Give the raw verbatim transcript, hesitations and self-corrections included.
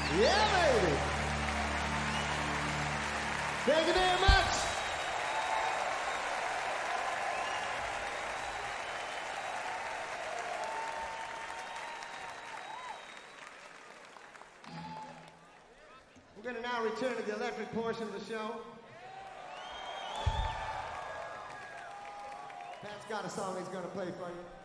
Yeah, baby. Thank you very much. We're going to now return to the electric portion of the show. Pat's got a song he's going to play for you.